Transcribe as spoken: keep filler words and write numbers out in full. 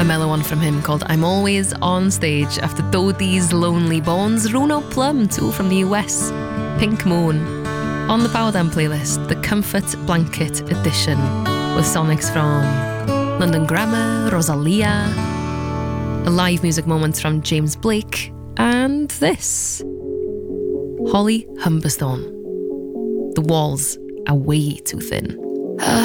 mellow one from him called I'm Always On Stage. After Dodie's Lonely Bones, Ronald Plum too from the U S, Pink Moon. On the Power Down playlist, the Comfort Blanket Edition with sonics from London Grammar, Rosalia, a live music moment from James Blake, and this, Holly Humberstone. The walls are way too thin.